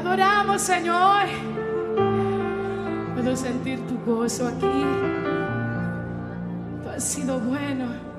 adoramos, Señor. Puedo sentir tu gozo aquí. Tú has sido bueno.